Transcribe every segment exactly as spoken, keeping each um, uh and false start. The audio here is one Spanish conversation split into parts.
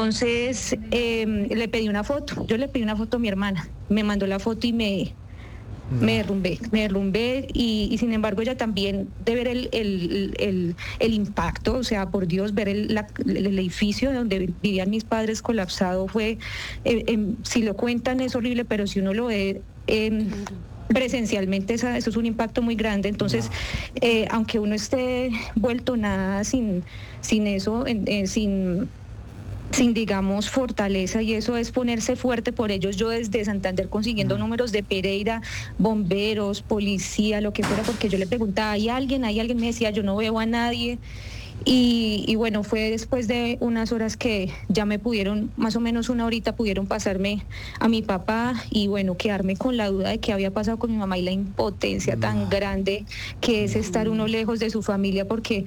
Entonces eh, le pedí una foto, yo le pedí una foto a mi hermana, me mandó la foto y me... Me derrumbé, me derrumbé y, y sin embargo ella también de ver el, el, el, el impacto, o sea, por Dios, ver el, la, el edificio donde vivían mis padres colapsado fue, eh, eh, si lo cuentan es horrible, pero si uno lo ve eh, presencialmente esa, eso es un impacto muy grande. Entonces, eh, aunque uno esté vuelto nada sin, sin eso, eh, sin... sin, digamos, fortaleza, y eso es ponerse fuerte por ellos. Yo desde Santander consiguiendo números de Pereira, bomberos, policía, lo que fuera, porque yo le preguntaba, ¿hay alguien? ¿Hay alguien? Me decía, yo no veo a nadie. Y, y bueno, fue después de unas horas que ya me pudieron, más o menos una horita, pudieron pasarme a mi papá y bueno, quedarme con la duda de qué había pasado con mi mamá y la impotencia tan grande que es estar uno lejos de su familia, porque...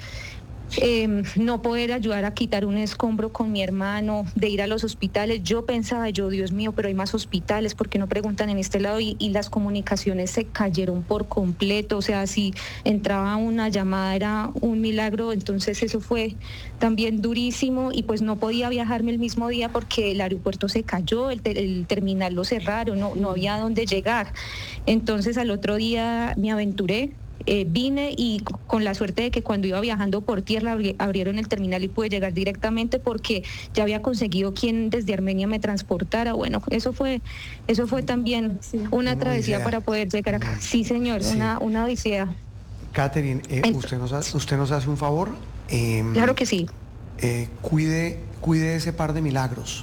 Eh, no poder ayudar a quitar un escombro con mi hermano, de ir a los hospitales. Yo pensaba, yo, Dios mío, pero hay más hospitales, ¿por qué no preguntan en este lado? Y, y las comunicaciones se cayeron por completo, o sea, si entraba una llamada era un milagro. Entonces eso fue también durísimo y pues no podía viajarme el mismo día porque el aeropuerto se cayó, el, el terminal lo cerraron, no, no había dónde llegar. Entonces al otro día me aventuré. Eh, vine y con la suerte de que cuando iba viajando por tierra abri- abrieron el terminal y pude llegar directamente porque ya había conseguido quien desde Armenia me transportara. Bueno, eso fue eso fue también una, una travesía para poder llegar acá. Sí, señor, sí. una, una odisea. Catherine, eh, usted, nos hace, usted nos hace un favor. Eh, claro que sí. Eh, cuide, cuide ese par de milagros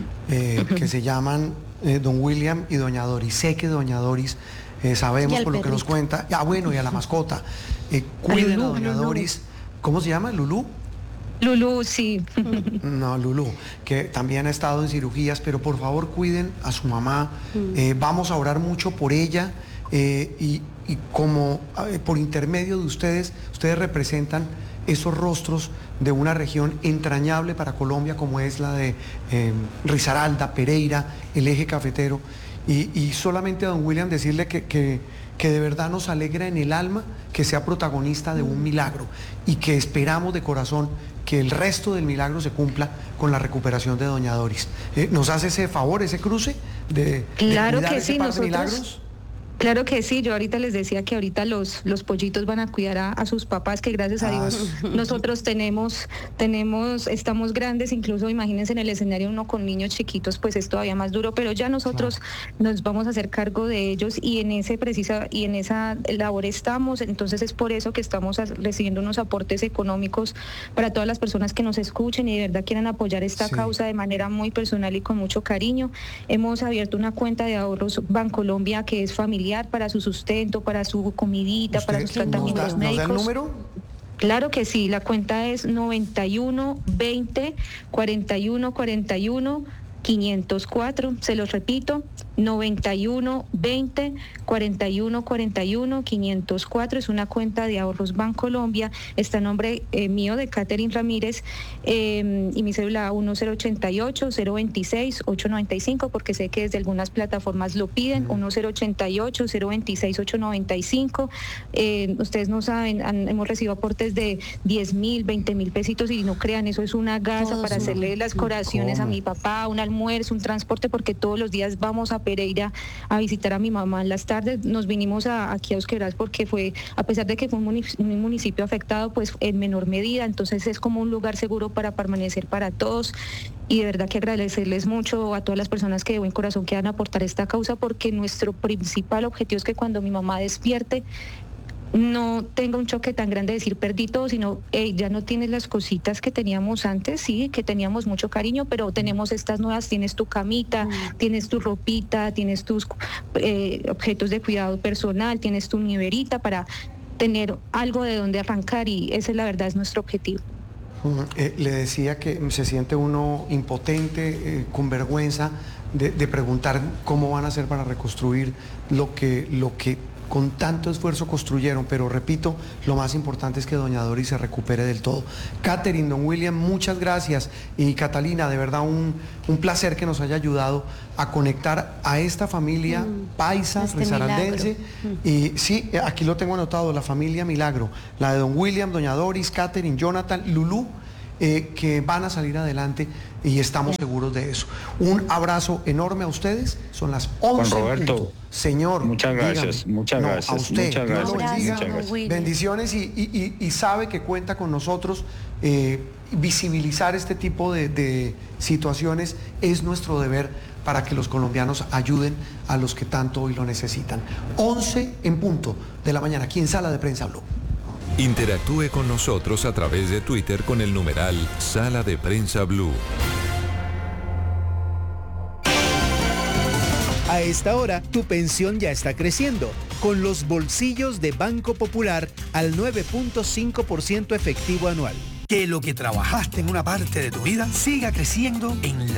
eh, uh-huh. que se llaman eh, Don William y Doña Doris. Sé que Doña Doris... Eh, sabemos por lo perrito. Que nos cuenta, ah bueno, y a la mascota, eh, cuiden a, Lulú, a Doña Lulú. Doris, ¿cómo se llama? ¿Lulú? Lulú, sí. No, Lulú, que también ha estado en cirugías, pero por favor cuiden a su mamá, eh, vamos a orar mucho por ella, eh, y, y como eh, por intermedio de ustedes, ustedes representan esos rostros de una región entrañable para Colombia como es la de eh, Risaralda, Pereira, el eje cafetero. Y, y solamente a don William decirle que, que, que de verdad nos alegra en el alma que sea protagonista de un milagro y que esperamos de corazón que el resto del milagro se cumpla con la recuperación de Doña Doris. Eh, ¿Nos hace ese favor, ese cruce de, claro de cuidar que ese sí, par nosotros... de milagros? Claro que sí, yo ahorita les decía que ahorita los, los pollitos van a cuidar a, a sus papás, que gracias a Dios ah, nosotros tenemos, tenemos, estamos grandes, incluso imagínense en el escenario uno con niños chiquitos, pues es todavía más duro, pero ya nosotros claro. nos vamos a hacer cargo de ellos y en ese precisa, y en esa labor estamos. Entonces es por eso que estamos recibiendo unos aportes económicos para todas las personas que nos escuchen y de verdad quieran apoyar esta sí. causa de manera muy personal y con mucho cariño. Hemos abierto una cuenta de ahorros Bancolombia que es familiar para su sustento, para su comidita, para sus tratamientos ¿nos da, médicos. ¿Nos da el número? Claro que sí, la cuenta es noventa y uno veinte cuarenta y uno cuarenta y uno quinientos cuatro, se los repito, noventa y uno veinte cuarenta y uno cuarenta y uno quinientos cuatro, es una cuenta de ahorros Bancolombia, está a nombre eh, mío de Catherine Ramírez eh, y mi cédula uno cero ochenta y ocho cero veintiséis ocho noventa y cinco, porque sé que desde algunas plataformas lo piden, uno cero ochenta y ocho cero veintiséis ocho noventa y cinco. Eh, ustedes no saben, han, hemos recibido aportes de diez mil, veinte mil pesitos y no crean, eso es una gasa Todos para no. hacerle las curaciones ¿Cómo? A mi papá, un almuerzo, un transporte, porque todos los días vamos a Pereira a visitar a mi mamá en las tardes. Nos vinimos a, aquí a Osquebras porque fue, a pesar de que fue un municipio, un municipio afectado, pues en menor medida, entonces es como un lugar seguro para permanecer para todos. Y de verdad que agradecerles mucho a todas las personas que de buen corazón quieran aportar esta causa, porque nuestro principal objetivo es que cuando mi mamá despierte no tenga un choque tan grande de decir perdí todo, sino hey, ya no tienes las cositas que teníamos antes, sí, que teníamos mucho cariño, pero tenemos estas nuevas, tienes tu camita, mm. tienes tu ropita, tienes tus eh, objetos de cuidado personal, tienes tu neverita para tener algo de donde arrancar, y esa es la verdad, es nuestro objetivo. Uh, eh, le decía que se siente uno impotente, eh, con vergüenza de, de preguntar cómo van a hacer para reconstruir lo que, lo que con tanto esfuerzo construyeron, pero repito, lo más importante es que Doña Doris se recupere del todo. Catherine, don William, muchas gracias, y Catalina, de verdad un, un placer que nos haya ayudado a conectar a esta familia mm, paisa, este risaraldense, mm. y sí, aquí lo tengo anotado, la familia Milagro, la de don William, Doña Doris, Catherine, Jonathan, Lulú, eh, que van a salir adelante y estamos seguros de eso. Un abrazo enorme a ustedes. Son las once. Juan Roberto, señor, muchas gracias, dígame. muchas No, gracias, a usted, muchas Dios lo gracias, bendiga. muchas gracias. Bendiciones y, y- y- y sabe que cuenta con nosotros. eh, visibilizar este tipo de, de situaciones es nuestro deber para que los colombianos ayuden a los que tanto hoy lo necesitan. once en punto de la mañana, aquí en Sala de Prensa Blue. Interactúe con nosotros a través de Twitter con el numeral Sala de Prensa Blue. A esta hora, tu pensión ya está creciendo, con los bolsillos de Banco Popular al nueve punto cinco por ciento efectivo anual. Que lo que trabajaste en una parte de tu vida siga creciendo en la